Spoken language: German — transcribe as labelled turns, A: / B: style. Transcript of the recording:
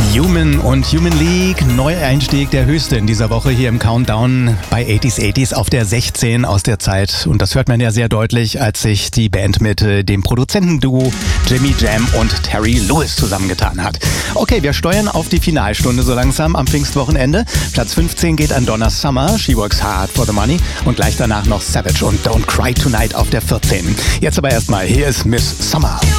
A: Human und Human League, Neueinstieg, der höchste in dieser Woche hier im Countdown bei 80s auf der 16 aus der Zeit. Und das hört man ja sehr deutlich, als sich die Band mit dem Produzentenduo Jimmy Jam und Terry Lewis zusammengetan hat. Okay, wir steuern auf die Finalstunde so langsam am Pfingstwochenende. Platz 15 geht an Donna Summer, She Works Hard for the Money. Und gleich danach noch Savage und Don't Cry Tonight auf der 14. Jetzt aber erstmal, hier ist Miss Summer.